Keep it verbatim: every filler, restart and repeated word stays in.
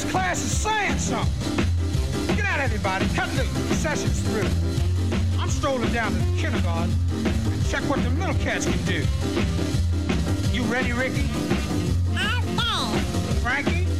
This class is saying something. Get out, everybody. Cut loose. The session's through. I'm strolling down to the kindergarten and check what the little cats can do. You ready, Ricky? I'm fine. Frankie?